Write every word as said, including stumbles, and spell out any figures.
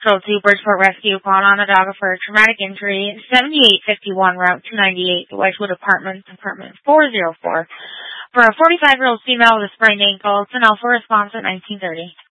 Code two Bridgeport Rescue called on a dog for traumatic injury, seventy-eight fifty-one Route two ninety-eight, Wedgewood Apartments, apartment four oh four, for a forty-five-year-old female with a sprained ankle. It's an alpha response at nineteen thirty.